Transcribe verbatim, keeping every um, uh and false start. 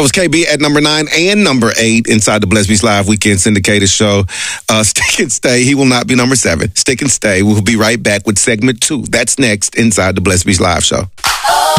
was K B at number nine and number eight inside the Bless Beats Live Weekend Syndicated Show. Uh, Stick and Stay, he will not be number seven. Stick and Stay, we'll be right back with segment two. That's next inside the Bless Beats Live Show.